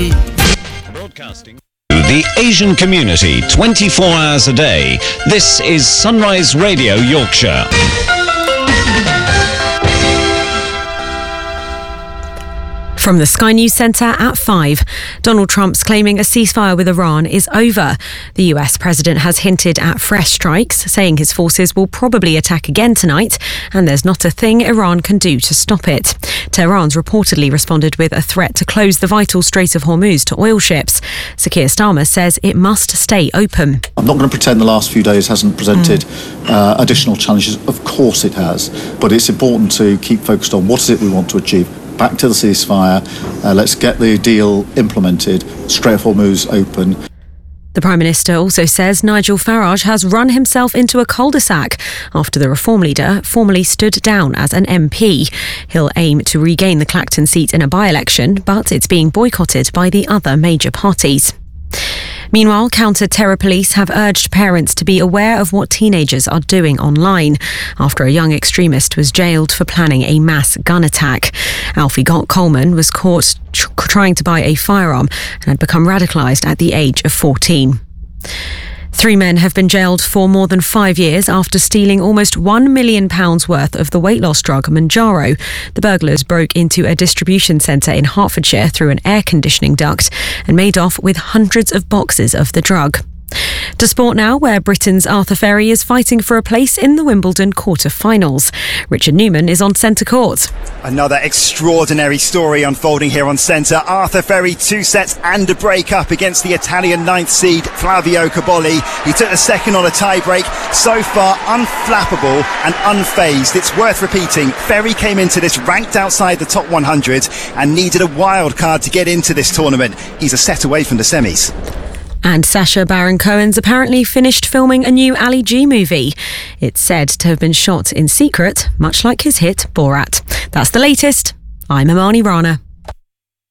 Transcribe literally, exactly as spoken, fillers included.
Broadcasting the Asian community twenty-four hours a day. This is Sunrise Radio Yorkshire. From the Sky News Centre at five, Donald Trump's claiming a ceasefire with Iran is over. The U S president has hinted at fresh strikes, saying his forces will probably attack again tonight, and there's not a thing Iran can do to stop it. Tehran's reportedly responded with a threat to close the vital Strait of Hormuz to oil ships. Sir Keir Starmer says it must stay open. I'm not going to pretend the last few days hasn't presented mm. uh, additional challenges. Of course it has, but it's important to keep focused on what is it we want to achieve. Back to the ceasefire, uh, let's get the deal implemented, Strait of Hormuz open. The Prime Minister also says Nigel Farage has run himself into a cul-de-sac after the Reform leader formally stood down as an M P. He'll aim to regain the Clacton seat in a by-election, but it's being boycotted by the other major parties. Meanwhile, counter-terror police have urged parents to be aware of what teenagers are doing online after a young extremist was jailed for planning a mass gun attack. Alfie Coleman was caught tr- trying to buy a firearm and had become radicalised at the age of fourteen. Three men have been jailed for more than five years after stealing almost one million pounds worth of the weight loss drug Mounjaro. The burglars broke into a distribution centre in Hertfordshire through an air conditioning duct and made off with hundreds of boxes of the drug. To sport now, where Britain's Arthur Ferry is fighting for a place in the Wimbledon quarter-finals. Richard Newman is on centre court. Another extraordinary story unfolding here on centre. Arthur Ferry, two sets and a break up against the Italian ninth seed Flavio Cobolli. He took the second on a tie-break. So far, unflappable and unfazed. It's worth repeating, Ferry came into this ranked outside the top one hundred and needed a wild card to get into this tournament. He's a set away from the semis. And Sacha Baron Cohen's apparently finished filming a new Ali G movie. It's said to have been shot in secret, much like his hit Borat. That's the latest. I'm Imani Rana.